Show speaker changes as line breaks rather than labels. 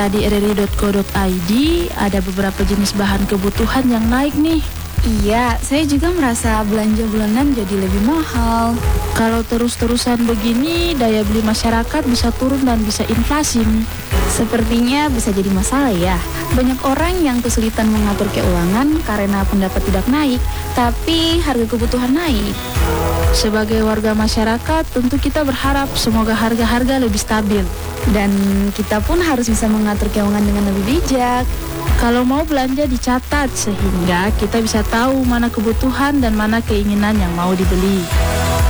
baca di rri.co.id, ada beberapa jenis bahan kebutuhan yang naik nih.
Iya, saya juga merasa belanja bulanan jadi lebih mahal.
Kalau terus-terusan begini, daya beli masyarakat bisa turun dan bisa inflasi nih.
Sepertinya bisa jadi masalah ya. Banyak orang yang kesulitan mengatur keuangan karena pendapat tidak naik, tapi harga kebutuhan naik.
Sebagai warga masyarakat, tentu kita berharap semoga harga-harga lebih stabil.
Dan kita pun harus bisa mengatur keuangan dengan lebih bijak.
Kalau mau belanja dicatat sehingga kita bisa tahu mana kebutuhan dan mana keinginan yang mau dibeli.